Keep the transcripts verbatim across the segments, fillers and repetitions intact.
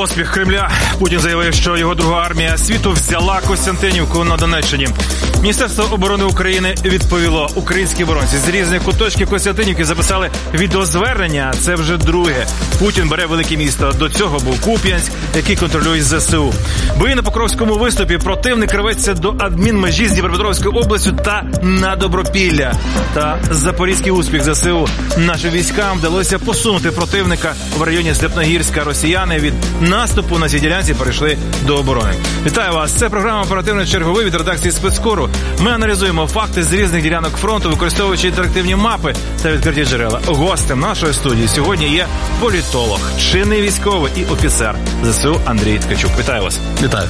Поспіх Кремля. Путін заявив, що його друга армія світу взяла Костянтинівку на Донеччині. Міністерство оборони України відповіло. Українські оборонці з різних куточків Костянтинівки записали відеозвернення. Це вже друге. Путін бере велике місто. До цього був Куп'янськ, який контролює ЗСУ. Бої на Покровському виступі. Противник рветься до адмінмежі з Дніпропетровською областю та на Добропілля. Та запорізький успіх ЗСУ. Нашим військам вдалося посунути противника в районі Степногірська. Росіяни від наступу на цій ділянці перейшли до оборони. Вітаю вас! Це програма «Оперативний черговий» від редакції Спецкору. Ми аналізуємо факти з різних ділянок фронту, використовуючи інтерактивні мапи та відкриті джерела. Гостем нашої студії сьогодні є політолог, чинний військовий і офіцер ЗСУ Андрій Ткачук. Вітаю вас! Вітаю!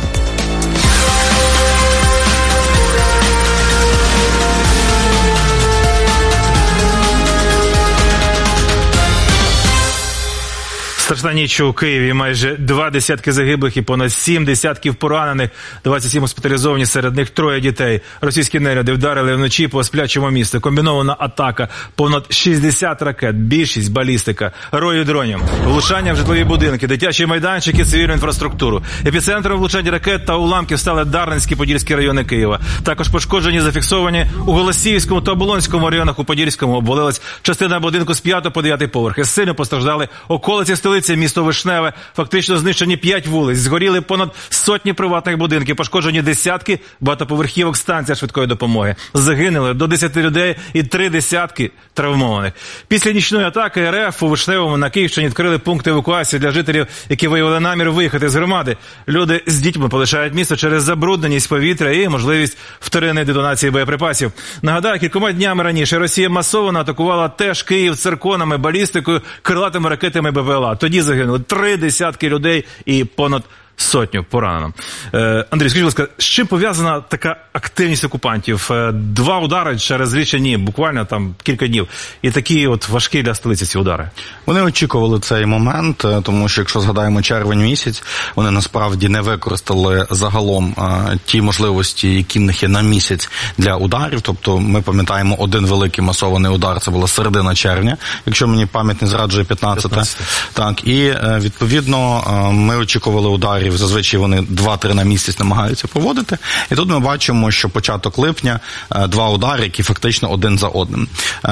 Страшна ніч у Києві. Майже два десятки загиблих і понад сім десятків поранених. двадцять сім госпіталізовані, серед них троє дітей. Російські нелюди вдарили вночі по сплячому місту. Комбінована атака. Понад шістдесят ракет, більшість балістика, рої дронів. Влучання в житлові будинки, дитячі майданчики, цивільну інфраструктуру. Епіцентром влучань ракет та уламків стали Дарницькі, Подільські райони Києва. Також пошкоджені зафіксовані у Голосіївському та Оболонському районах. У Подільському обвалилась частина будинку з п'ятого по дев'ятий поверхи. Сильно постраждали околиці столиці. Місто Вишневе, фактично знищені п'ять вулиць, згоріли понад сотні приватних будинків, пошкоджені десятки багатоповерхівок, станція швидкої допомоги. Загинули до десяти людей і три десятки травмованих. Після нічної атаки РФ у Вишневому на Київщині відкрили пункти евакуації для жителів, які виявили намір виїхати з громади. Люди з дітьми полишають місто через забрудненість повітря і можливість вторинної детонації боєприпасів. Нагадаю, кількома днями раніше Росія масово атакувала теж Київ цирконами, балістикою, крилатими ракетами БПЛА. Тоді загинули три десятки людей і понад сотню поранено. Е, Андрій, скажіть, будь ласка, з чим пов'язана така активність окупантів? Е, два удари через лічені, буквально там кілька днів. І такі от важкі для столиці ці удари. Вони очікували цей момент, тому що, якщо згадаємо червень місяць, вони насправді не використали загалом е, ті можливості, які в них є на місяць для ударів. Тобто ми пам'ятаємо один великий масований удар, це була середина червня, якщо мені пам'ять не зраджує, п'ятнадцяте. Так, і е, відповідно е, ми очікували ударів. Зазвичай вони два-три на місяць намагаються проводити. І тут ми бачимо, що початок липня два удари, які фактично один за одним.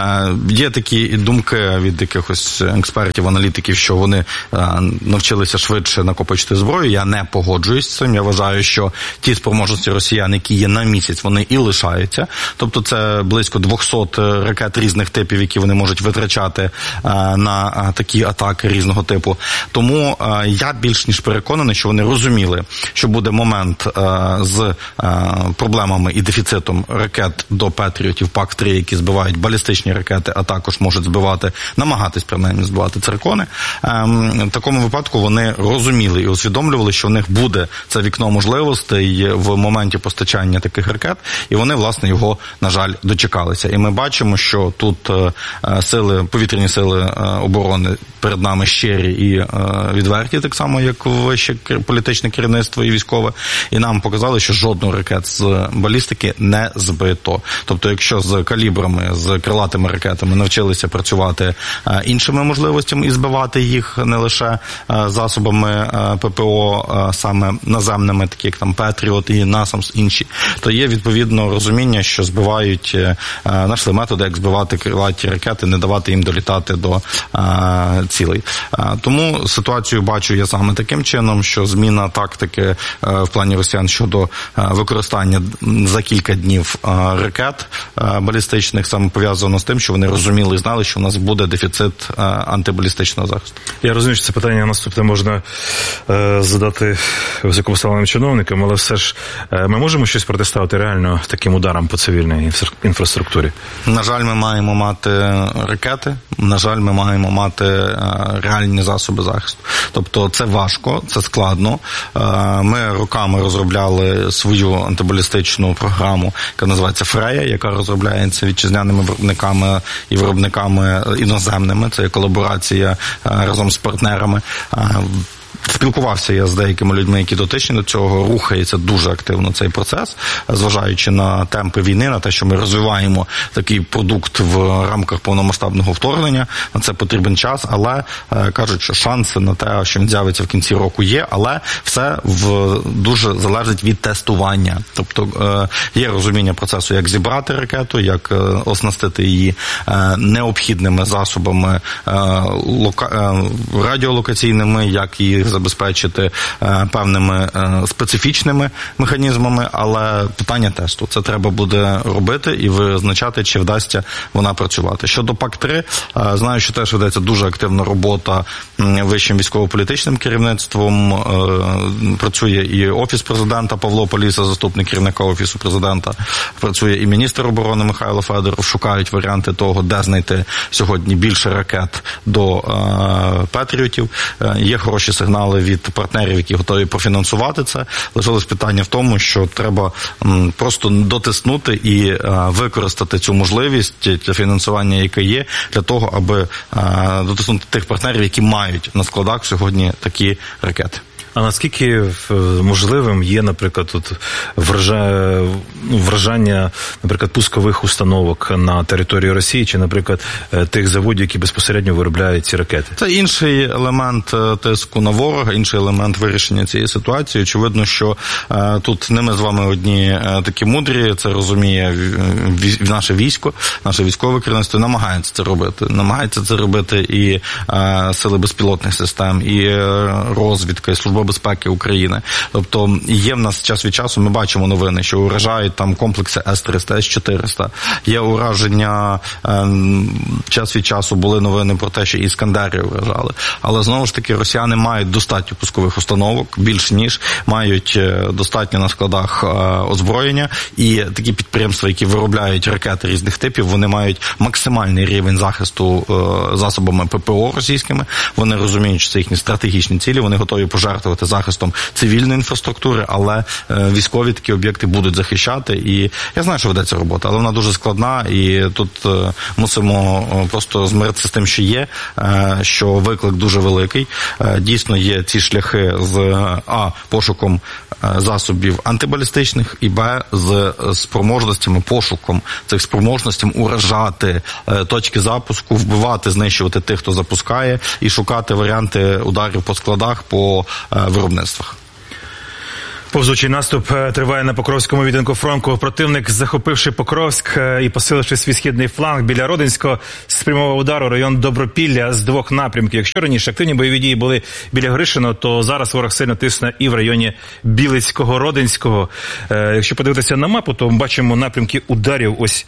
Є такі думки від якихось експертів, аналітиків, що вони навчилися швидше накопичити зброю. Я не погоджуюсь з цим. Я вважаю, що ті спроможності росіян, які є на місяць, вони і лишаються. Тобто це близько двісті ракет різних типів, які вони можуть витрачати на такі атаки різного типу. Тому я більш ніж переконаний, що вони розуміли, що буде момент е, з е, проблемами і дефіцитом ракет до Петріотів пак три, які збивають балістичні ракети, а також можуть збивати, намагатись принаймні збивати циркони. Е, в такому випадку вони розуміли і усвідомлювали, що в них буде це вікно можливостей в моменті постачання таких ракет, і вони, власне, його, на жаль, дочекалися. І ми бачимо, що тут е, сили, повітряні сили е, оборони перед нами щирі і е, відверті, так само, як вище політичне керівництво і військове, і нам показали, що жодної ракет з балістики не збито. Тобто, якщо з калібрами, з крилатими ракетами навчилися працювати іншими можливостями і збивати їх не лише засобами ППО, саме наземними, такі як там Петріот і насамс інші, то є відповідно розуміння, що збивають, знайшли методи, як збивати крилаті ракети, не давати їм долітати до цілей. Тому ситуацію бачу я саме таким чином, що зміна тактики в плані росіян щодо використання за кілька днів ракет балістичних саме пов'язано з тим, що вони розуміли і знали, що у нас буде дефіцит антибалістичного захисту. Я розумію, що це питання наступне можна е, задати високопоставленим чиновникам, але все ж е, ми можемо щось протиставити реально таким ударам по цивільній інфраструктурі? На жаль, ми маємо мати ракети, на жаль, ми маємо мати е, реальні засоби захисту. Тобто це важко, це складно. Ми роками розробляли свою антибалістичну програму, яка називається «Фрея», яка розробляється вітчизняними виробниками і виробниками іноземними. Це колаборація разом з партнерами. Спілкувався я з деякими людьми, які дотичні до цього, рухається дуже активно цей процес, зважаючи на темпи війни, на те, що ми розвиваємо такий продукт в рамках повномасштабного вторгнення. На це потрібен час, але кажуть, що шанси на те, що він з'явиться в кінці року є, але все в, дуже залежить від тестування. Тобто є розуміння процесу, як зібрати ракету, як оснастити її необхідними засобами лока... радіолокаційними, як її забезпечити е, певними е, специфічними механізмами, але питання тесту. Це треба буде робити і визначати, чи вдасться вона працювати. Щодо пак три, е, знаю, що теж ведеться дуже активна робота вищим військово-політичним керівництвом. Е, працює і Офіс президента Павло Поліса, заступник керівника Офісу президента, працює і міністр оборони Михайло Федоров, шукають варіанти того, де знайти сьогодні більше ракет до е, Петріотів. Е, є хороші сигнали від партнерів, які готові профінансувати це. Лишилось питання в тому, що треба м, просто дотиснути і а, використати цю можливість для фінансування, яке є, для того, аби а, дотиснути тих партнерів, які мають на складах сьогодні такі ракети. А наскільки можливим є, наприклад, тут вражання, наприклад, пускових установок на території Росії, чи, наприклад, тих заводів, які безпосередньо виробляють ці ракети? Це інший елемент тиску на ворога, інший елемент вирішення цієї ситуації. Очевидно, що е, тут не ми з вами одні е, такі мудрі, це розуміє ві, наше військо, наше військове керівництво намагається це робити. Намагається це робити і е, сили безпілотних систем, і е, розвідка, і служба безпеки України. Тобто є в нас час від часу, ми бачимо новини, що уражають там комплекси С триста, С чотириста. Є ураження, е, час від часу були новини про те, що Іскандери уражали. Але знову ж таки росіяни мають достатньо пускових установок, більш ніж, мають достатньо на складах е, озброєння, і такі підприємства, які виробляють ракети різних типів, вони мають максимальний рівень захисту е, засобами ППО російськими. Вони розуміють, що це їхні стратегічні цілі, вони готові пожертвувати захистом цивільної інфраструктури, але е, військові такі об'єкти будуть захищати. І я знаю, що ведеться робота, але вона дуже складна, і тут е, мусимо просто змиритися з тим, що є, е, що виклик дуже великий. Е, дійсно є ці шляхи з а пошуком е, засобів антибалістичних, і б з спроможностями, пошуком цих спроможностей уражати е, точки запуску, вбивати, знищувати тих, хто запускає, і шукати варіанти ударів по складах, по е, виробництвах. Повзучий наступ триває на Покровському відтинку фронту. Противник, захопивши Покровськ і посиливши свій східний фланг біля Родинського, спрямував удар у район Добропілля з двох напрямків. Якщо раніше активні бойові дії були біля Гришиного, то зараз ворог сильно тисне і в районі Білицького, Родинського. Якщо подивитися на мапу, то ми бачимо напрямки ударів ось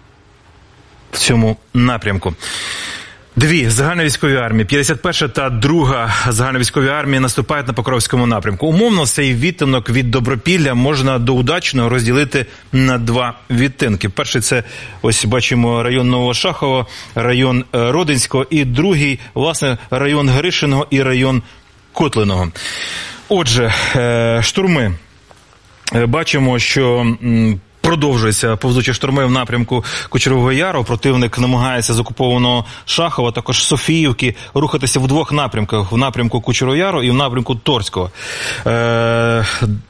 в цьому напрямку. Дві загальновійськові армії, п'ятдесят перша та друга загальновійськові армії наступають на Покровському напрямку. Умовно, цей відтинок від Добропілля можна до Удачного розділити на два відтинки. Перший – це, ось бачимо, район Новошахово, район Родинського, і другий, власне, район Гришиного і район Котлиного. Отже, штурми. Бачимо, що продовжуються повзучі штурми в напрямку Кучерового Яру. Противник намагається з окупованого Шахова, також Софіївки, рухатися в двох напрямках. В напрямку Кучерового Яру і в напрямку Торського. Е-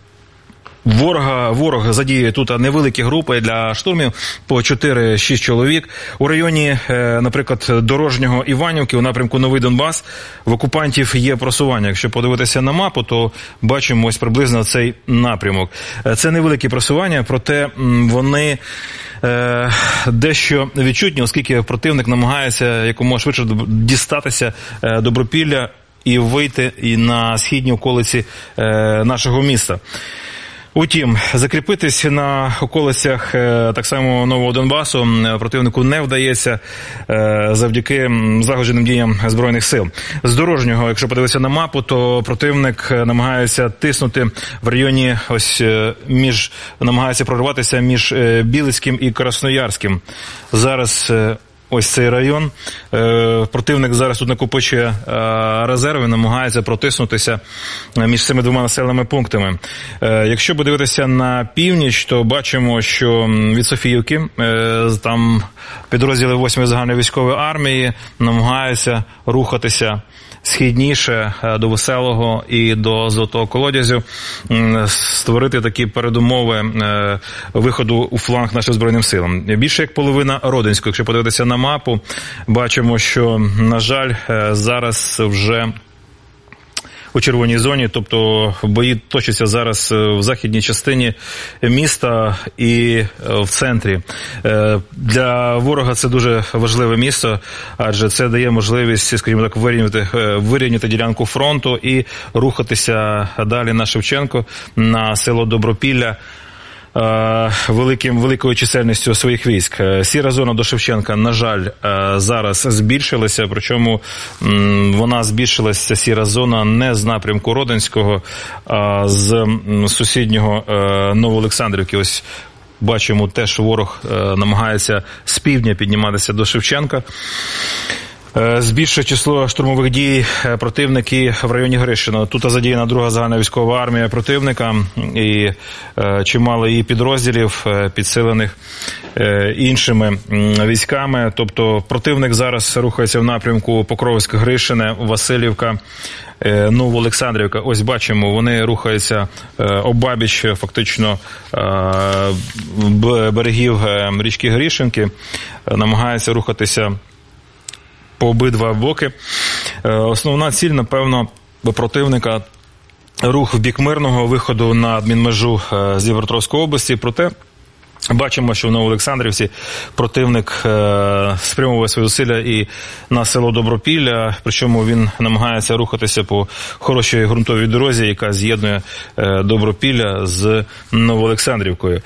Ворога, ворог задіє тут невеликі групи для штурмів по чотири-шість чоловік. У районі, наприклад, Дорожнього Іванівки, у напрямку Новий Донбас, в окупантів є просування. Якщо подивитися на мапу, то бачимо ось приблизно цей напрямок. Це невеликі просування, проте вони е, дещо відчутні, оскільки противник намагається якомога швидше дістатися е, Добропілля і вийти і на східні околиці е, нашого міста. Утім, закріпитись на околицях так само Нового Донбасу противнику не вдається завдяки злагодженим діям Збройних сил. З Дорожнього, якщо подивитися на мапу, то противник намагається тиснути в районі, ось між, намагається прориватися між Білицьким і Красноярським. Зараз ось цей район. Противник зараз тут накопичує резерви, намагається протиснутися між цими двома населеними пунктами. Якщо подивитися на північ, то бачимо, що від Софіївки там підрозділи восьмої загальновійськової армії намагаються рухатися східніше до Веселого і до Золотого колодязю, створити такі передумови виходу у фланг нашим Збройним силам. Більше як половина Родинського, якщо подивитися на мапу, бачимо, що, на жаль, зараз вже у червоній зоні, тобто бої точаться зараз в західній частині міста і в центрі. Для ворога це дуже важливе місто, адже це дає можливість, скажімо так, вирівняти, вирівняти ділянку фронту і рухатися далі на Шевченко, на село Добропілля, великим, великою чисельністю своїх військ. Сіра зона до Шевченка, на жаль, зараз збільшилася, причому вона збільшилася, сіра зона, не з напрямку Родинського, а з сусіднього Новоолександрівки. Ось бачимо те, що ворог намагається з півдня підніматися до Шевченка. Збільшує число штурмових дій противники в районі Гришина. Тут задіяна друга загальна військова армія противника і чимало її підрозділів, підсилених іншими військами. Тобто противник зараз рухається в напрямку Покровськ-Гришине, Василівка, Новоолександрівка. Ось бачимо, вони рухаються обабіч фактично берегів річки Грішинки, намагаються рухатися по обидва боки. Основна ціль, напевно, противника – рух в бік мирного виходу на адмінмежу з Дніпропетровської області. Проте бачимо, що в Новоолександрівці противник спрямовує свої зусилля і на село Добропілля, причому він намагається рухатися по хорошій ґрунтовій дорозі, яка з'єднує Добропілля з Новоолександрівкою.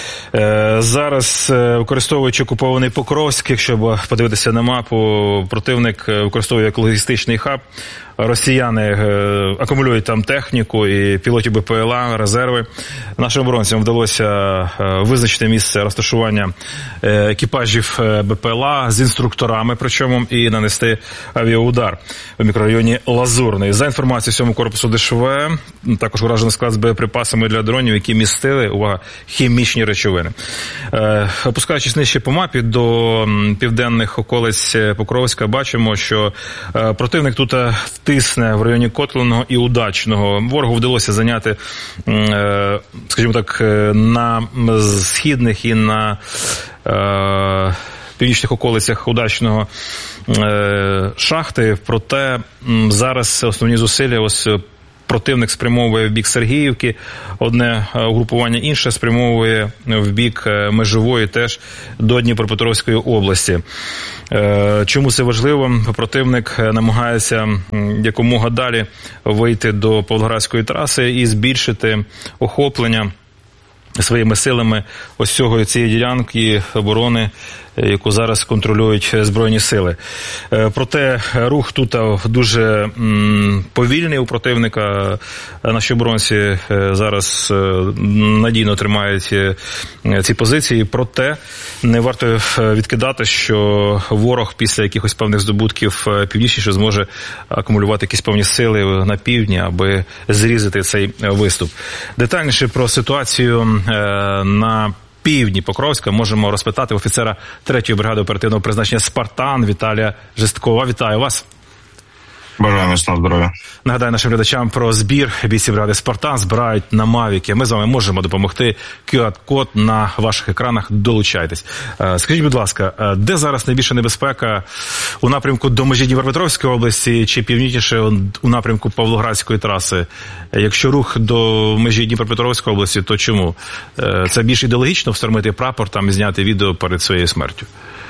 Зараз, використовуючи окупований Покровськ, якщо подивитися на мапу, противник використовує як логістичний хаб. Росіяни акумулюють там техніку і пілотів БПЛА, резерви. Нашим оборонцям вдалося визначити місце розташування екіпажів БПЛА з інструкторами, причому, і нанести авіаудар у мікрорайоні Лазурний. За інформацією сьомого корпусу ДШВ, також уражений склад з боєприпасами для дронів, які містили, увага, хімічні речовини. Опускаючись нижче по мапі до південних околиць Покровська, бачимо, що противник тут тисне в районі Котлиного і Удачного. Ворогу вдалося зайняти, скажімо так, на східних і на північних околицях Удачного шахти, проте зараз основні зусилля ось противник спрямовує в бік Сергіївки, одне угрупування інше спрямовує в бік Межової, теж до Дніпропетровської області. Чому це важливо? Противник намагається якомога далі вийти до Павлоградської траси і збільшити охоплення своїми силами ось цього, цієї ділянки оборони, яку зараз контролюють Збройні сили. Проте рух тут дуже повільний у противника. Наші оборонці зараз надійно тримають ці позиції. Проте не варто відкидати, що ворог після якихось певних здобутків північніше зможе акумулювати якісь певні сили на півдні, аби зрізати цей виступ. Детальніше про ситуацію на півдні Покровська можемо розпитати офіцера третьої бригади оперативного призначення «Спартан» Віталія Жесткова. Вітаю вас. Бажаю міцного здоров'я. Нагадаю нашим глядачам про збір. Бійці бригади «Спартан» збирають на Мавіки. Ми з вами можемо допомогти. кю ар-код на ваших екранах. Долучайтесь. Скажіть, будь ласка, де зараз найбільша небезпека? У напрямку до межі Дніпропетровської області чи північніше у напрямку Павлоградської траси? Якщо рух до межі Дніпропетровської області, то чому? Це більш ідеологічно встромити прапор там і зняти відео перед своєю смертю?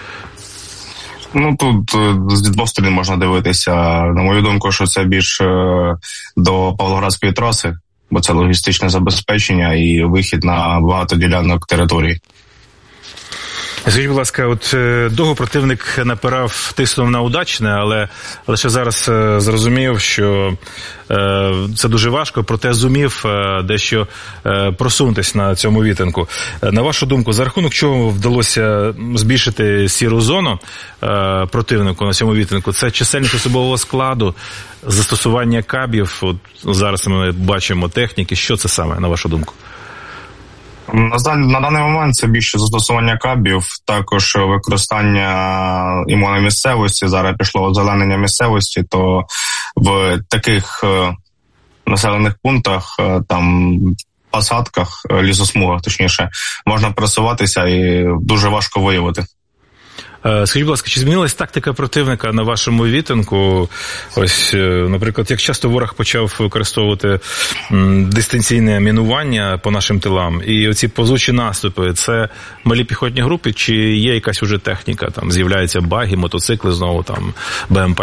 Ну, тут з двох сторін можна дивитися. На мою думку, що це більш до Павлоградської траси, бо це логістичне забезпечення і вихід на багато ділянок території. Скажіть, будь ласка, от довго противник напирав, тиснув на удачне, але лише зараз е, зрозумів, що е, це дуже важко, проте зумів е, дещо е, просунутися на цьому відтинку. Е, на вашу думку, за рахунок чого вдалося збільшити сіру зону е, противнику на цьому відтинку? Це чисельність особового складу, застосування кабів, от зараз ми бачимо техніки. Що це саме, на вашу думку? На, на даний момент це більше застосування кабів, також використання імуномісцевості. Зараз пішло озеленення місцевості, то в таких е, населених пунктах, е, там посадках, е, лісосмугах, точніше, можна пересуватися і дуже важко виявити. Скажіть, будь ласка, чи змінилась тактика противника на вашому відтинку? Ось, наприклад, як часто ворог почав використовувати дистанційне мінування по нашим тилам, і оці повзучі наступи, це малі піхотні групи, чи є якась уже техніка, там з'являються баги, мотоцикли знову, там, БМП?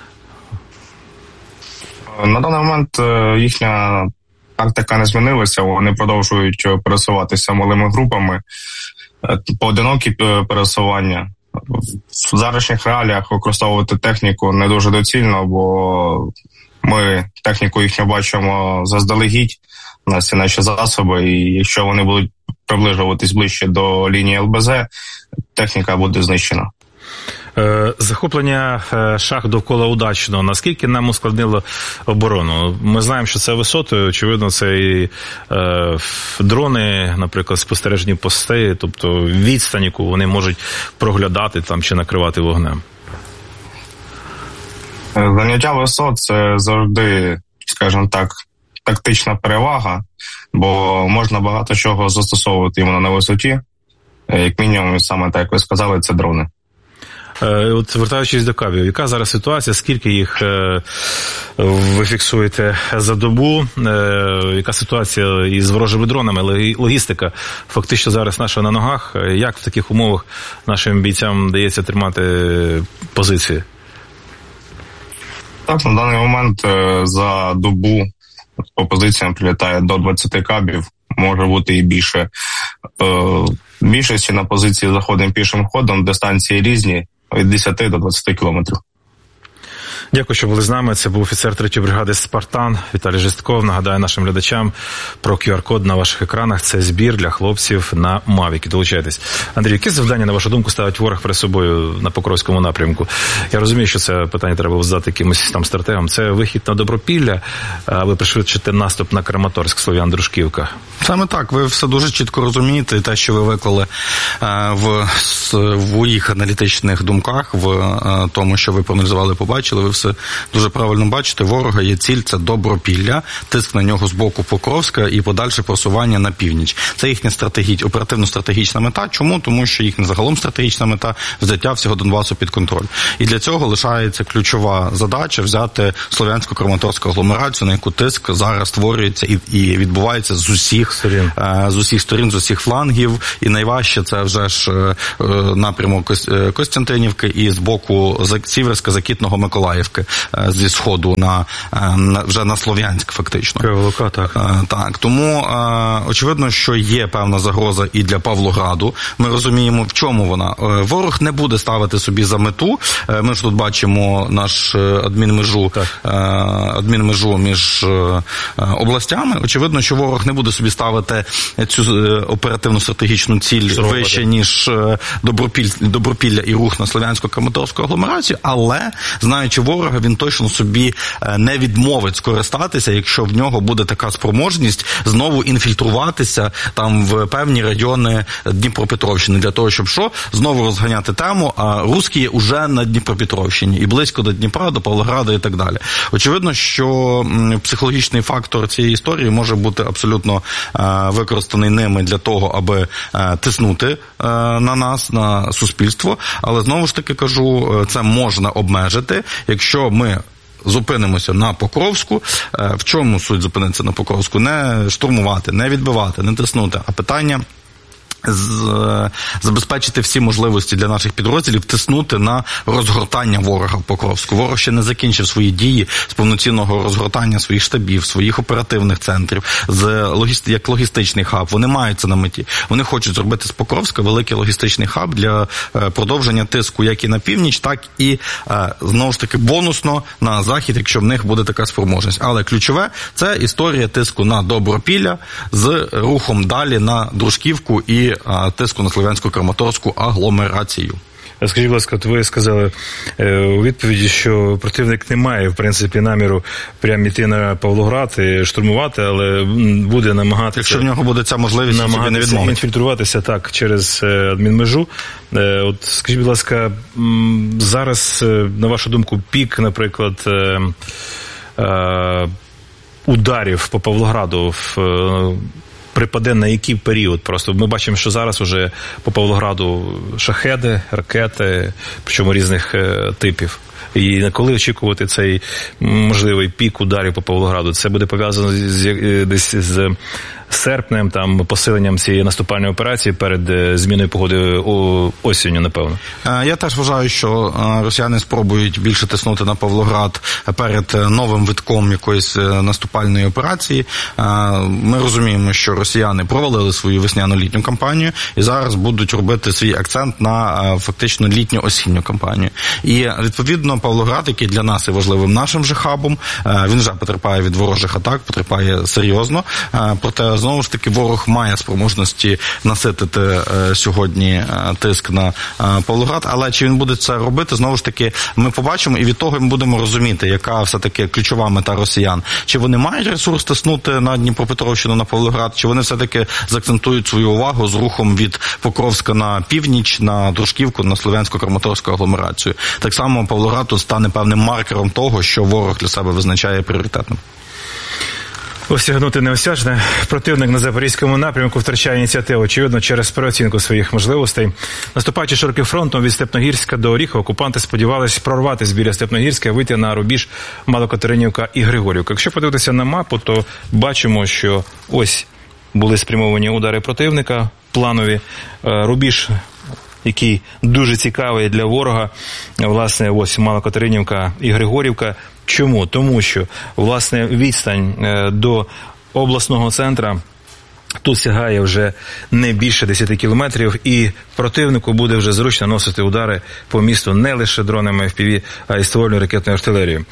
На даний момент їхня тактика не змінилася, вони продовжують пересуватися малими групами, поодинокі пересування. В зарашніх реаліях використовувати техніку не дуже доцільно, бо ми техніку їхню бачимо заздалегідь, у нас є наші засоби, і якщо вони будуть приближуватись ближче до лінії ел бе зет, техніка буде знищена. Захоплення шахт довкола Удачного, наскільки нам ускладнило оборону? Ми знаємо, що це висотою, очевидно, це і е, дрони, наприклад, спостережні пости, тобто відстань, яку вони можуть проглядати там чи накривати вогнем. Заняття висот – це завжди, скажімо так, тактична перевага, бо можна багато чого застосовувати іменно на висоті. Як мінімум, саме так, як ви сказали, це дрони. От, звертаючись до кабів, яка зараз ситуація, скільки їх е, ви фіксуєте за добу, е, яка ситуація із ворожими дронами, логістика фактично зараз наша на ногах, як в таких умовах нашим бійцям вдається тримати позиції? Так, на даний момент е, за добу по позиціям прилітає до двадцяти кабів, може бути і більше. Е, більшості на позиції заходимо пішим ходом, дистанції різні, від десяти до двадцяти кілометрів. Дякую, що були з нами. Це був офіцер третьої бригади «Спартан» Віталій Жестков. Нагадаю нашим глядачам про ку ар код на ваших екранах. Це збір для хлопців на Мавіки. Долучайтесь. Андрій, які завдання, на вашу думку, ставить ворог перед собою на Покровському напрямку? Я розумію, що це питання треба задати якимось там стратегам. Це вихід на Добропілля, аби пришвидшити наступ на Краматорськ, Слов'ян-Дружківка. Саме так. Ви все дуже чітко розумієте. Те, що ви виклали в своїх аналітичних думках, в тому, що ви проаналізували, побачили, ви все дуже правильно бачите. Ворога є ціль, це Добропілля, тиск на нього з боку Покровська і подальше просування на північ. Це їхня стратегічна, оперативно-стратегічна мета. Чому? Тому що їхня загалом стратегічна мета – взяття всього Донбасу під контроль. І для цього лишається ключова задача – взяти Слов'янсько-Краматорську агломерацію, на яку тиск зараз створюється і, і відбувається з усіх сторін, з усіх сторін, з усіх флангів. І найважче це вже ж напрямок Костянтинівки і з боку Сіверська, Закітного, Миколаївки, зі сходу на, на вже на Слов'янськ фактично. Криволука, так. Так, тому очевидно, що є певна загроза і для Павлограду. Ми розуміємо, в чому вона. Ворог не буде ставити собі за мету. Ми ж тут бачимо наш адмінмежу, адмінмежу між областями. Очевидно, що ворог не буде собі ставити цю оперативну стратегічну ціль Сорокоти. Вище, ніж Добропіль, Добропілля і рух на Слов'янсько-Краматорську агломерацію, але, знаючи ворога, він точно собі не відмовить скористатися, якщо в нього буде така спроможність знову інфільтруватися там в певні райони Дніпропетровщини, для того, щоб що? Знову розганяти тему, а русські уже на Дніпропетровщині і близько до Дніпра, до Павлограда і так далі. Очевидно, що психологічний фактор цієї історії може бути абсолютно використаний ними для того, аби тиснути на нас, на суспільство, але знову ж таки кажу, це можна обмежити, якщо ми зупинимося на Покровську. В чому суть зупинитися на Покровську? Не штурмувати, не відбивати, не тиснути, а питання З, забезпечити всі можливості для наших підрозділів тиснути на розгортання ворога в Покровську. Ворог ще не закінчив свої дії з повноцінного розгортання своїх штабів, своїх оперативних центрів, з логісти, як логістичний хаб. Вони мають це на меті. Вони хочуть зробити з Покровська великий логістичний хаб для продовження тиску як і на північ, так і, знову ж таки, бонусно на захід, якщо в них буде така спроможність. Але ключове – це історія тиску на Добропілля з рухом далі на Дружківку і тиску на Слов'янсько-Краматорську агломерацію. Скажіть, будь ласка, ви сказали у відповіді, що противник не має, в принципі, наміру прямо йти на Павлоград і штурмувати, але буде намагатися... Якщо в нього буде ця можливість, намагатися інфільтруватися так через адмінмежу. От скажіть, будь ласка, зараз, на вашу думку, пік, наприклад, ударів по Павлограду в припаде на який період? Просто ми бачимо, що зараз уже по Павлограду шахеди, ракети, причому різних е, типів. І коли очікувати цей можливий пік ударів по Павлограду? Це буде пов'язано з, з, десь з серпнем, там, посиленням цієї наступальної операції перед зміною погоди осінню, напевно? Я теж вважаю, що росіяни спробують більше тиснути на Павлоград перед новим витком якоїсь наступальної операції. Ми розуміємо, що росіяни провалили свою весняно-літню кампанію і зараз будуть робити свій акцент на фактично літньо-осінню кампанію. І, відповідно, Павлоград, який для нас є важливим нашим же хабом, він вже потерпає від ворожих атак, потерпає серйозно, проте знову ж таки, ворог має спроможності наситити е, сьогодні е, тиск на е, Павлоград, але чи він буде це робити, знову ж таки, ми побачимо, і від того ми будемо розуміти, яка все-таки ключова мета росіян. Чи вони мають ресурс тиснути на Дніпропетровщину, на Павлоград, чи вони все-таки заакцентують свою увагу з рухом від Покровська на північ, на Дружківку, на Слов'янсько-Краматорську агломерацію. Так само Павлоград тут стане певним маркером того, що ворог для себе визначає пріоритетним. Осягнути неосяжне. Противник на Запорізькому напрямку втрачає ініціативу, очевидно, через переоцінку своїх можливостей. Наступаючи широким фронтом від Степногірська до Оріхова, окупанти сподівалися прорватися біля Степногірська, вийти на рубіж Малокатеринівка і Григорівка. Якщо подивитися на мапу, то бачимо, що ось були спрямовані удари противника, планові, рубіж, який дуже цікавий для ворога, власне, ось Малокатеринівка і Григорівка. Чому? Тому що, власне, відстань до обласного центра тут сягає вже не більше десять кілометрів, і противнику буде вже зручно носити удари по місту не лише дронами еф пі ві, а й ствольною ракетною артилерією.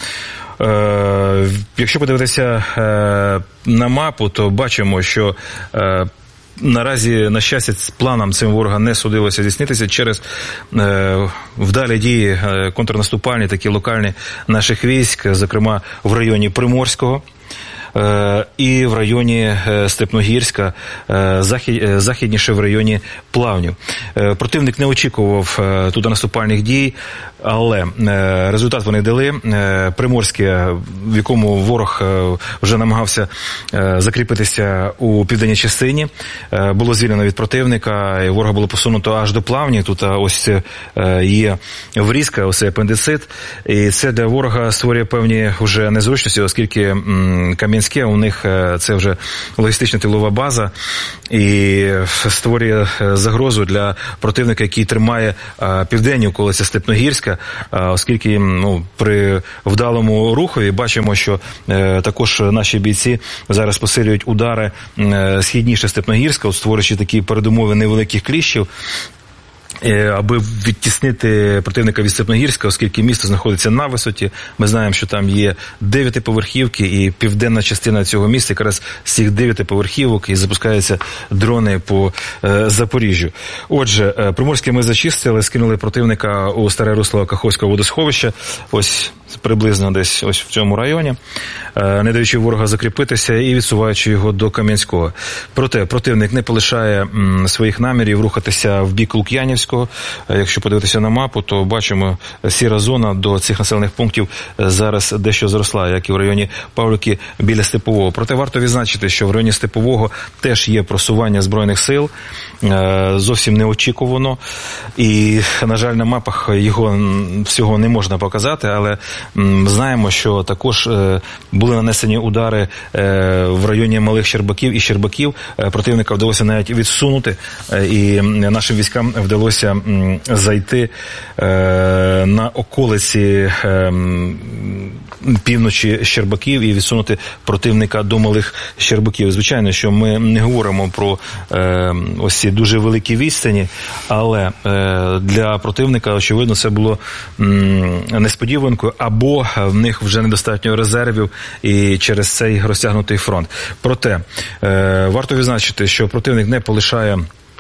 Е, якщо подивитися е, на мапу, то бачимо, що е, наразі, на щастя, з планом цим ворога не судилося здійснитися через е, вдалі дії е, контрнаступальні, такі локальні наших військ, зокрема в районі Приморського е, і в районі е, Степногірська, е, захід, е, західніше в районі Плавнів. Е, противник не очікував е, туди наступальних дій, але е, результат вони дали. Е, Приморське, в якому ворог е, вже намагався е, закріпитися у південній частині, е, було звільнено від противника, і ворога було посунуто аж до Плавні. Тут ось е, є врізка, ось апендицит, і це для ворога створює певні вже незручності, оскільки м, Кам'янське у них е, це вже логістична тилова база, і створює загрозу для противника, який тримає е, південні околиці Степногірська, оскільки ну, при вдалому рухові бачимо, що е, також наші бійці зараз посилюють удари е, східніше Степногірська, створюючи такі передумови невеликих кліщів, аби відтіснити противника від Степногірська, оскільки місто знаходиться на висоті. Ми знаємо, що там є дев'ятиповерхівки, і південна частина цього міста якраз з цих дев'ятиповерхівок, і запускаються дрони по е, Запоріжжю. Отже, е, Приморське ми зачистили, скинули противника у старе русло Каховського водосховища, ось приблизно десь ось в цьому районі, е, не даючи ворога закріпитися і відсуваючи його до Кам'янського. Проте противник не полишає м, своїх намірів рухатися в бік Лук'янівського. Якщо подивитися на мапу, то бачимо, сіра зона до цих населених пунктів зараз дещо зросла, як і в районі Павлівки біля Степового. Проте варто відзначити, що в районі Степового теж є просування Збройних сил, зовсім неочікувано. І, на жаль, на мапах його всього не можна показати, але знаємо, що також були нанесені удари в районі Малих Щербаків і Щербаків. Противника вдалося навіть відсунути, і нашим військам вдалося зайти на околиці півночі Щербаків і відсунути противника до Малих Щербаків. Звичайно, що ми не говоримо про ось ці дуже великі відстані, але для противника, очевидно, це було несподіванкою, або в них вже недостатньо резервів і через цей розтягнутий фронт. Проте, варто відзначити, що противник не полишає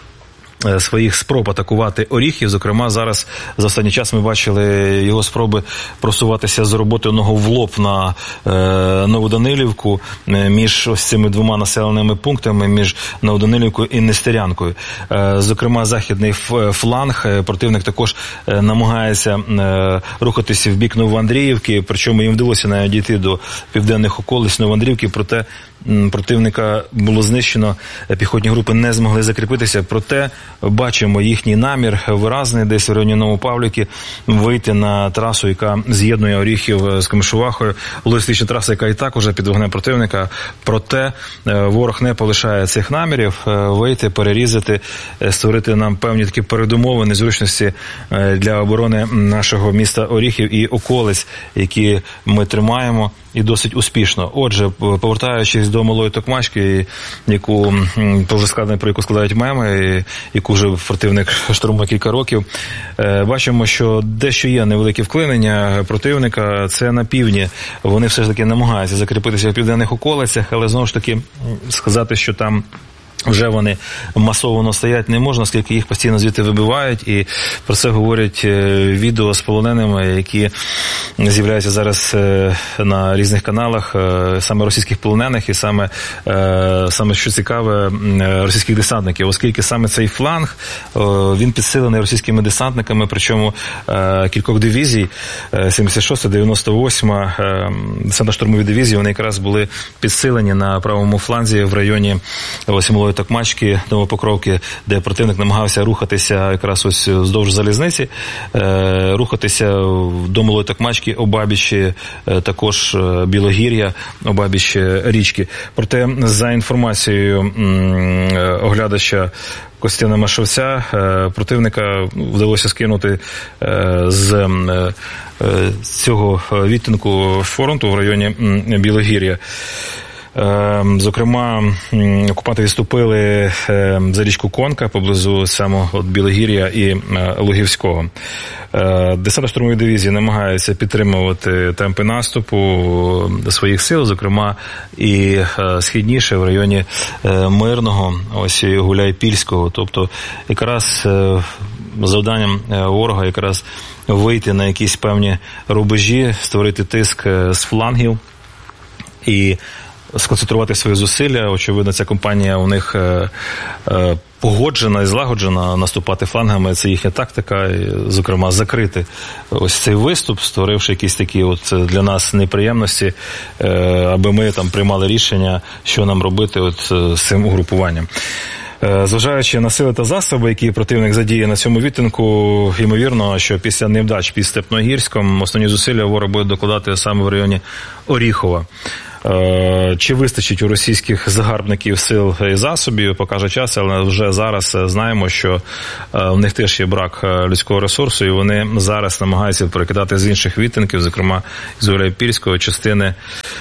своїх спроб атакувати Оріхів. Зокрема, зараз за останній час ми бачили його спроби просуватися з роботи ногу в лоб на е, Новоданилівку між ось цими двома населеними пунктами, між Новоданилівкою і Нестерянкою. Е, зокрема, західний фланг противник також намагається е, рухатися в бік Новоандріївки, причому їм вдалося навіть дійти до південних околиць Новоандріївки, проте противника було знищено, піхотні групи не змогли закріпитися, проте бачимо їхній намір виразний десь в районі Новопавлівки вийти на трасу, яка з'єднує Оріхів з Комишувахою, логістична траса, яка і так уже під вогнем противника, проте ворог не полишає цих намірів вийти, перерізати, створити нам певні такі передумови, незручності для оборони нашого міста Оріхів і околиць, які ми тримаємо, і досить успішно. Отже, повертаючись до Малої Токмачки, яку вже сказано, про яку складають меми, яку вже противник штурмує кілька років, бачимо, що дещо є невелике вклинення противника, це на півдні. Вони все ж таки намагаються закріпитися в південних околицях, але знову ж таки сказати, що там вже вони масово стоять не можна, оскільки їх постійно звідти вибивають, і про це говорять відео з полоненими, які з'являються зараз на різних каналах, саме російських полонених і саме, саме що цікаве, російських десантників, оскільки саме цей фланг, він підсилений російськими десантниками, причому кількох дивізій, сімдесят шоста, дев'яносто восьма, десантно-штурмові дивізії, вони якраз були підсилені на правому фланзі в районі ось Малої Токмачки, Новопокровки, де противник намагався рухатися якраз ось вздовж залізниці, рухатися до Малої Токмачки, обабіч також Білогір'я, обабіч річки. Проте, за інформацією оглядача Костяна Машовця, противника вдалося скинути з цього відтинку фронту в районі Білогір'я. Зокрема, окупанти відступили за річку Конка поблизу самого Білогір'я і Лугівського. Десантно-штурмові дивізії намагаються підтримувати темпи наступу своїх сил, зокрема і східніше в районі Мирного, ось і Гуляйпільського. Тобто якраз завданням ворога якраз вийти на якісь певні рубежі, створити тиск з флангів і сконцентрувати свої зусилля. Очевидно, ця кампанія у них е, е, погоджена і злагоджена наступати флангами. Це їхня тактика, і, зокрема, закрити ось цей виступ, створивши якісь такі от для нас неприємності, е, аби ми там приймали рішення, що нам робити от з цим угрупуванням. Зважаючи на сили та засоби, які противник задіє на цьому відтинку, ймовірно, що після невдач під Степногірськом основні зусилля ворог буде докладати саме в районі Оріхова. Чи вистачить у російських загарбників сил і засобів, покаже час, але вже зараз знаємо, що в них теж є брак людського ресурсу, і вони зараз намагаються перекидати з інших відтинків, зокрема з Гуляйпільської частини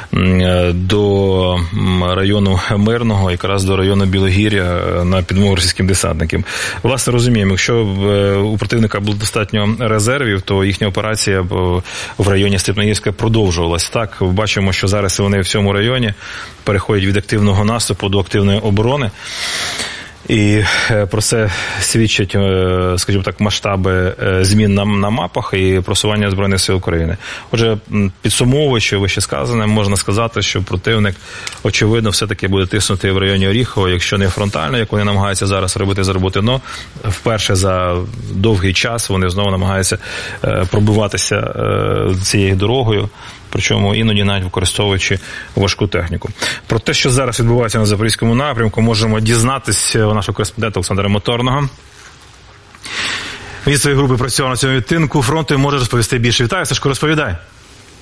до району Мирного, якраз до району Білогір'я на підмогу російським десантникам. Власне, розуміємо, якщо у противника було достатньо резервів, то їхня операція в районі Степногірська продовжувалась. Так, бачимо, що зараз вони в цьому районі переходять від активного наступу до активної оборони. І про це свідчать, скажімо так, масштаби змін на, на мапах і просування Збройних сил України. Отже, підсумовуючи вище сказане, можна сказати, що противник, очевидно, все-таки буде тиснути в районі Оріхова, якщо не фронтально, як вони намагаються зараз робити з роботи, но вперше за довгий час вони знову намагаються пробиватися цією дорогою, причому іноді навіть використовуючи важку техніку. Про те, що зараз відбувається на Запорізькому напрямку, можемо дізнатися у нашого кореспондента Олександра Моторного. Він своєї групи працював на цьому відтинку фронту і може розповісти більше. Вітаю, Сашко, розповідай.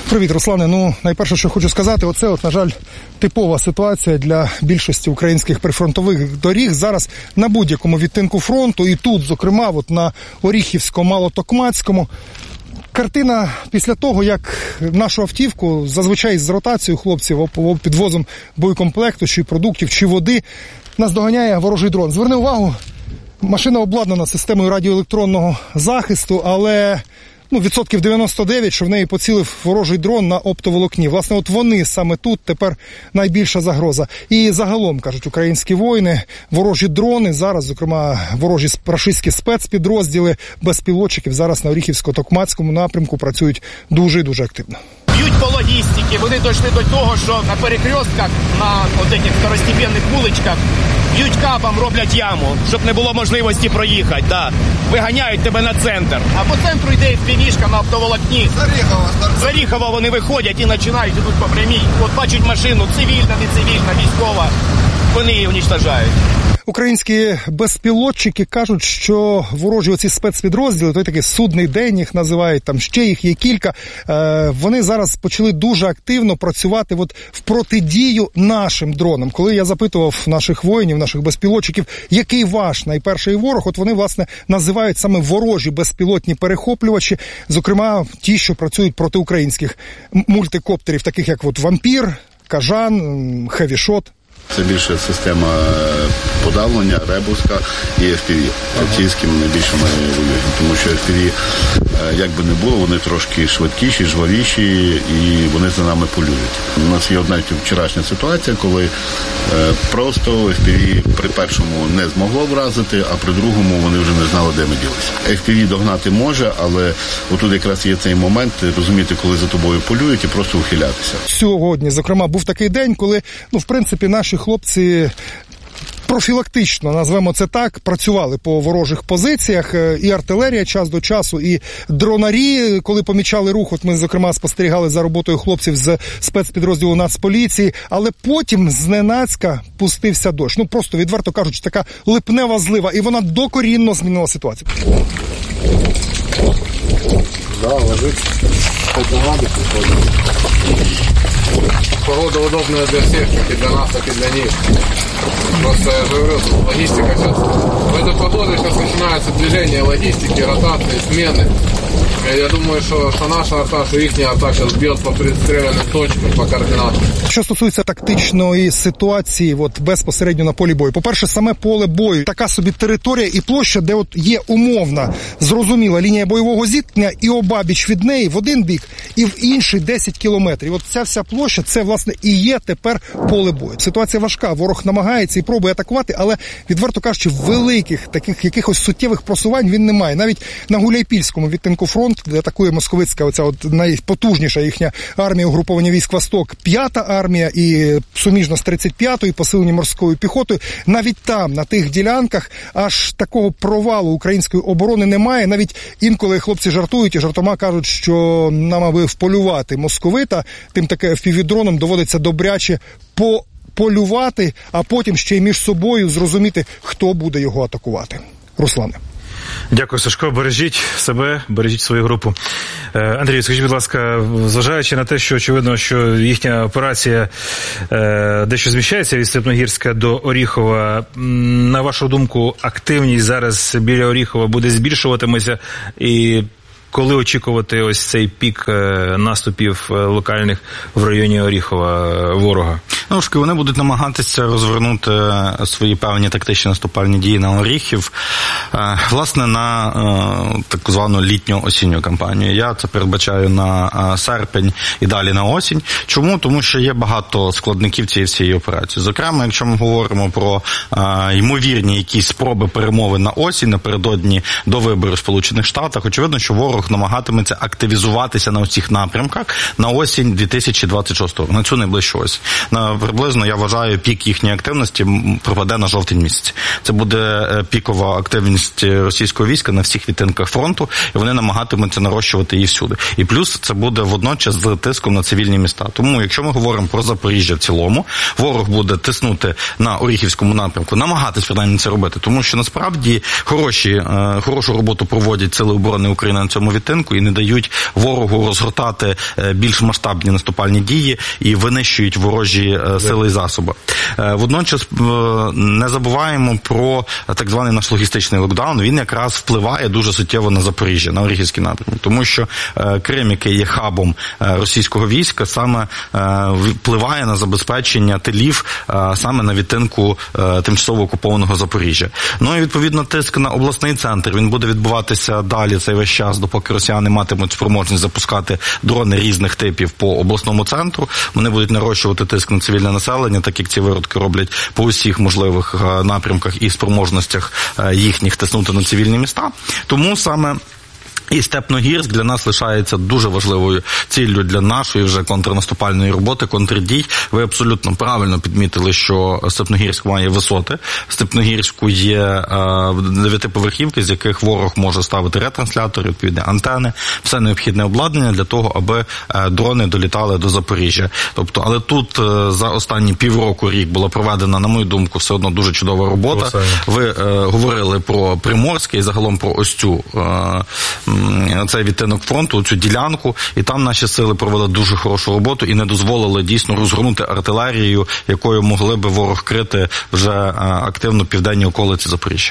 Привіт, Руслане. Ну, найперше, що хочу сказати, оце, от, на жаль, типова ситуація для більшості українських прифронтових доріг. Зараз на будь-якому відтинку фронту, і тут, зокрема, от на Оріхівсько-Малотокмацькому, картина після того, як нашу автівку, зазвичай з ротацією хлопців, підвозом боєкомплекту, чи продуктів, чи води, нас доганяє ворожий дрон. Зверни увагу, машина обладнана системою радіоелектронного захисту, але ну, відсотків дев'яносто дев'ять, що в неї поцілив ворожий дрон на оптоволокні. Власне, от вони саме тут тепер найбільша загроза. І загалом, кажуть українські воїни, ворожі дрони зараз, зокрема, ворожі рашистські спецпідрозділи безпілотчиків зараз на Оріхівсько-Токмацькому напрямку працюють дуже-дуже активно. Б'ють по логістиці, вони дійшли до того, що на перекрестках, на от таких второстепенних вуличках, б'ють кабом, роблять яму, щоб не було можливості проїхати, да. Виганяють тебе на центр. А по центру йде еф пі ві-шка на оптоволокні. Заріхова. Заріхова вони виходять і починають, ідуть по прямій. От бачать машину, цивільна, не цивільна, військова, вони її уничтожають. Українські безпілотчики кажуть, що ворожі оці спецпідрозділи, той такий судний день їх називають, там ще їх є кілька, е, вони зараз почали дуже активно працювати от в протидію нашим дронам. Коли я запитував наших воїнів, наших безпілотчиків, який ваш найперший ворог, от вони, власне, називають саме ворожі безпілотні перехоплювачі, зокрема ті, що працюють проти українських мультикоптерів, таких як от «Вампір», «Кажан», «Хевішот». Це більше система подавлення, ребуска і еф пі ві. Ті, з ким найбільше ми воюємо. Тому що еф пі ві, як би не було, вони трошки швидкіші, жвавіші і вони за нами полюють. У нас є одна вчорашня ситуація, коли просто еф пі ві при першому не змогло вразити, а при другому вони вже не знали, де ми ділися. еф пі ві догнати може, але отут якраз є цей момент, розуміти, коли за тобою полюють і просто ухилятися. Сьогодні, зокрема, був такий день, коли, ну, в принципі, наші хлопці профілактично, назвемо це так, працювали по ворожих позиціях, і артилерія час до часу, і дронарі, коли помічали рух, от ми, зокрема, спостерігали за роботою хлопців з спецпідрозділу Нацполіції, але потім зненацька пустився дощ. Ну, просто, відверто кажучи, така липнева злива, і вона докорінно змінила ситуацію. Да, ложится. Это надо, погода удобная для всех, как и для нас, так и для них. Просто я же говорю, логистика сейчас. В этой погоде сейчас начинается движение логистики, ротации, смены. Я думаю, що, що наша арта, що їхня арта зараз б'є по пристріляним точкам, по координатам. Що стосується тактичної ситуації от, безпосередньо на полі бою. По-перше, саме поле бою, така собі територія і площа, де от є умовна, зрозуміла лінія бойового зіткнення і обабіч від неї в один бік і в інший десять кілометрів. От ця вся площа, це, власне, і є тепер поле бою. Ситуація важка, ворог намагається і пробує атакувати, але, відверто кажучи, великих таких якихось суттєвих просувань він не має. Навіть на Гуляйпільському відтинку фронту, де атакує московицька, оця от найпотужніша їхня армія угруповання військ «Восток», п'ята армія і суміжно з тридцять п'ятою, посилені морською піхотою. Навіть там, на тих ділянках, аж такого провалу української оборони немає. Навіть інколи хлопці жартують і жартома кажуть, що нам, аби вполювати московита, тим таке еф пі ві-дроном доводиться добряче по полювати, а потім ще й між собою зрозуміти, хто буде його атакувати. Руслане. Дякую, Сашко. Бережіть себе, бережіть свою групу. Андрій, скажіть, будь ласка, зважаючи на те, що очевидно, що їхня операція е, дещо зміщається від Степногірська до Оріхова, на вашу думку, активність зараз біля Оріхова буде збільшуватиметься, і коли очікувати ось цей пік наступів локальних в районі Оріхова ворога? Ну, ж, вони будуть намагатися розвернути свої певні тактичні наступальні дії на Оріхів, власне, на так звану літньо-осінню кампанію. Я це передбачаю на серпень і далі на осінь. Чому? Тому що є багато складників цієї всієї операції. Зокрема, якщо ми говоримо про ймовірні якісь спроби перемови на осінь, напередодні до виборів в Сполучених Штатах, очевидно, що ворог намагатиметься активізуватися на усіх напрямках на осінь дві тисячі двадцять шостого, на цю найближчу осінь. На, приблизно, я вважаю, пік їхньої активності припаде на жовтень місяць. Це буде пікова активність російського війська на всіх відтинках фронту, і вони намагатимуться нарощувати її всюди. І плюс це буде водночас з тиском на цивільні міста. Тому, якщо ми говоримо про Запоріжжя в цілому, ворог буде тиснути на Оріхівському напрямку, намагатись принаймні це робити, тому що насправді хороші, хорошу роботу проводять Сили оборони України на цьому відтинку і не дають ворогу розгортати більш масштабні наступальні дії і винищують ворожі сили і засоби. Водночас не забуваємо про так званий наш логістичний локдаун. Він якраз впливає дуже суттєво на Запоріжжя, на Оріхівський напрямок. Тому що Крим, який є хабом російського війська, саме впливає на забезпечення тилів саме на відтинку тимчасово окупованого Запоріжжя. Ну і відповідно тиск на обласний центр, він буде відбуватися далі цей весь час, допоки росіяни матимуть спроможність запускати дрони різних типів по обласному центру. Вони будуть нарощувати тиск на цивільне населення, так як ці виродки роблять по усіх можливих напрямках і спроможностях їхніх тиснути на цивільні міста. Тому саме і Степногірськ для нас лишається дуже важливою ціллю для нашої вже контрнаступальної роботи, контрдій. Ви абсолютно правильно підмітили, що Степногірськ має висоти. В Степногірську є е, дев'ятиповерхівки, з яких ворог може ставити ретранслятори, відповідні антени, все необхідне обладнання для того, аби е, дрони долітали до Запоріжжя. Тобто, але тут е, за останні півроку, рік була проведена, на мою думку, все одно дуже чудова робота. Ви е, говорили про Приморське і загалом про ось цю е, цей відтинок фронту, цю ділянку, і там наші сили провели дуже хорошу роботу і не дозволили дійсно розгорнути артилерію, якою могли би ворог крити вже активно південні околиці Запоріжжя.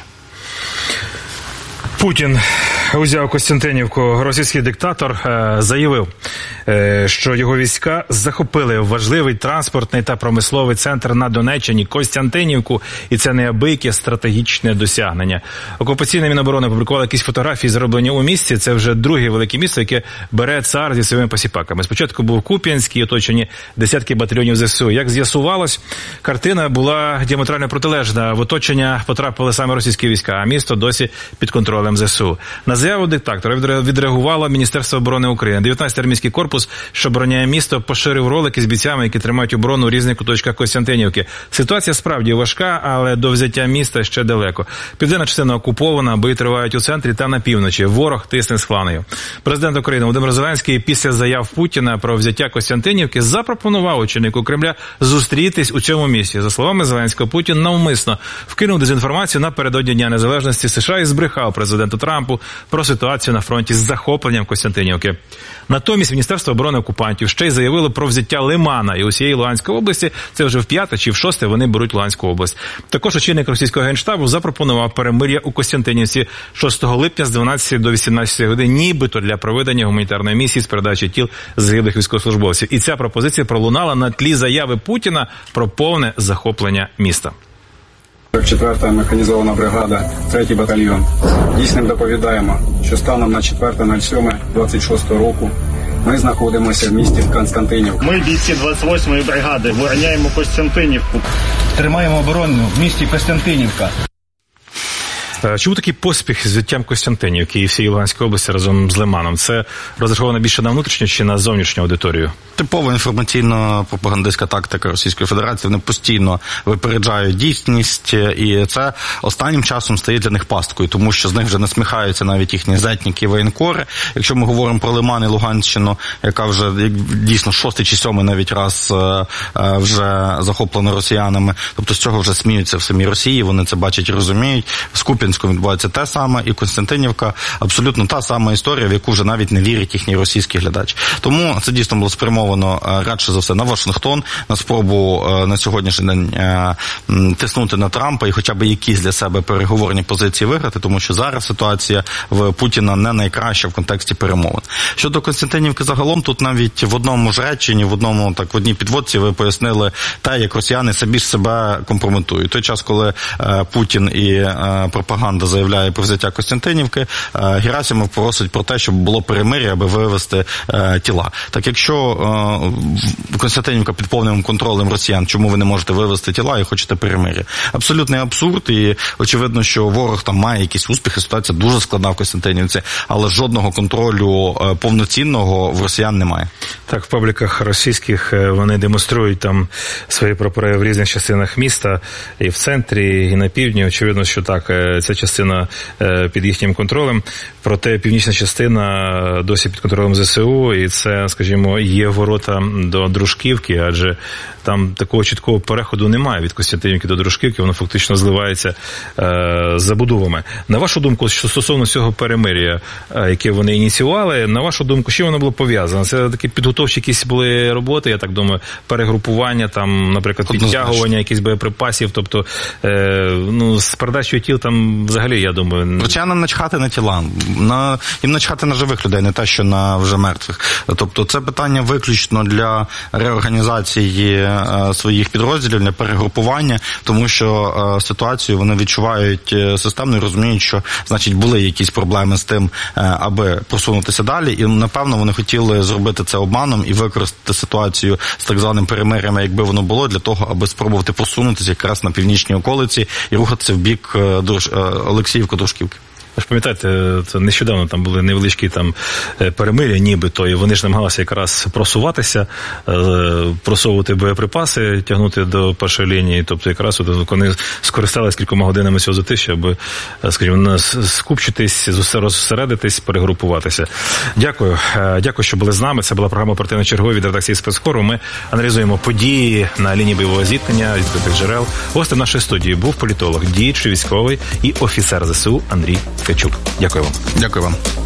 Путін узяв Костянтинівку. Російський диктатор е, заявив, е, що його війська захопили важливий транспортний та промисловий центр на Донеччині, Костянтинівку, і це неабияке стратегічне досягнення. Окупаційне Міноборони опублікувало якісь фотографії, зроблені у місті. Це вже друге велике місто, яке бере цар зі своїми посіпаками. Спочатку був Куп'янський, оточені десятки батальйонів ЗСУ. Як з'ясувалось, картина була діаметрально протилежна. В оточення потрапили саме російські війська, а місто досі під контролем ЗСУ. На заяву диктатора відреагувало Міністерство оборони України. дев'ятнадцятий армійський корпус, що обороняє місто, поширив ролики з бійцями, які тримають оборону у різних куточках Костянтинівки. Ситуація справді важка, але до взяття міста ще далеко. Південна частина окупована, бої тривають у центрі та на півночі. Ворог тисне з флангів. Президент України Володимир Зеленський після заяв Путіна про взяття Костянтинівки запропонував очільнику Кремля зустрітись у цьому місці. За словами Зеленського, Путін навмисно вкинув дезінформацію напередодні Дня Незалежності США і збрехав президенту Трампу про ситуацію на фронті з захопленням Костянтинівки. Натомість Міністерство оборони окупантів ще й заявило про взяття Лимана і усієї Луганської області. Це вже в п'яте чи в шосте вони беруть Луганську область. Також очільник російського генштабу запропонував перемир'я у Костянтинівці шостого липня з дванадцятої до вісімнадцятої години, нібито для проведення гуманітарної місії з передачі тіл загиблих військовослужбовців. І ця пропозиція пролунала на тлі заяви Путіна про повне захоплення міста. четверта механізована бригада, третій батальйон. Дійсним доповідаємо, що станом на четверте сьоме двадцять шостого року ми знаходимося в місті Константинівка. Ми, бійці двадцять восьмої бригади, вороняємо Костянтинівку. Тримаємо оборону в місті Костянтинівка. Чому такий поспіх з взяттям Костянтинівки і всієї Луганської області разом з Лиманом? Це розраховано більше на внутрішню чи на зовнішню аудиторію? Типова інформаційно-пропагандистська тактика Російської Федерації. Вони постійно випереджають дійсність, і це останнім часом стає для них пасткою, тому що з них вже насміхаються навіть їхні зетніки і воєнкори. Якщо ми говоримо про Лиман і Луганщину, яка вже дійсно шостий чи сьомий навіть раз вже захоплена росіянами, тобто з цього вже сміються в самій Росії, вони це бачать і розуміють. В Куп'янську відбувається те саме, і Костянтинівка абсолютно та сама історія, в яку вже навіть не вірить їхній російський глядач. Тому це дійсно було спрямовано радше за все на Вашингтон, на спробу на сьогоднішній день тиснути на Трампа і хоча б якісь для себе переговорні позиції виграти, тому що зараз ситуація в Путіна не найкраща в контексті перемовин. Щодо Костянтинівки загалом, тут навіть в одному ж реченні, в одному так в одній підводці ви пояснили те, як росіяни самі ж себе компрометують. В той час, коли Путін і пропаганда заявляє про взяття Костянтинівки, Герасимов просить про те, щоб було перемир'я, аби вивести тіла. Так якщо Костянтинівка під повним контролем росіян, чому ви не можете вивести тіла і хочете перемир'я? Абсолютний абсурд, і очевидно, що ворог там має якісь успіхи, ситуація дуже складна в Костянтинівці, але жодного контролю повноцінного в росіян немає. Так, в пабліках російських вони демонструють там свої прапори в різних частинах міста, і в центрі, і на півдні. Очевидно, що так, ця п'ята частина під їхнім контролем, проте північна частина досі під контролем ЗСУ, і це, скажімо, є ворота до Дружківки, адже там такого чіткого переходу немає від Костянтинівки до Дружківки, воно фактично зливається е, з забудовами. На вашу думку, що стосовно цього перемир'я, е, яке вони ініціювали, на вашу думку, що воно було пов'язано? Це такі підготовчі якісь були роботи, я так думаю, перегрупування, там, наприклад, підтягування якихось боєприпасів, тобто, е, ну, з передачою тіл там взагалі, я думаю... Росіянам начхати на тіла, на, їм начхати на живих людей, не те, що на вже мертвих. Тобто це питання виключно для реорганізації своїх підрозділів, для перегрупування, тому що е, ситуацію вони відчувають системно і розуміють, що, значить, були якісь проблеми з тим, е, аби просунутися далі, і, напевно, вони хотіли зробити це обманом і використати ситуацію з так званим перемир'ям, якби воно було, для того, аби спробувати просунутися якраз на північній околиці і рухатися в бік е, Друж... е, Олексіївка-Дружківки. Ви ж пам'ятаєте, це нещодавно там були невеличкі там перемир'я, нібито, і вони ж намагалися якраз просуватися, просовувати боєприпаси, тягнути до першої лінії, тобто якраз от вони скористалися кількома годинами цього затища, аби, скажімо, скупчитись, розсередитись, перегрупуватися. Дякую. Дякую, що були з нами. Це була програма «Оперативно черговий» від редакції «Спецкору». Ми аналізуємо події на лінії бойового зіткнення, відкритих джерел. Гостем нашої студії був політолог, діючий військовий і офіцер ЗСУ Андрій Ткачук. Дякую вам. Дякую вам.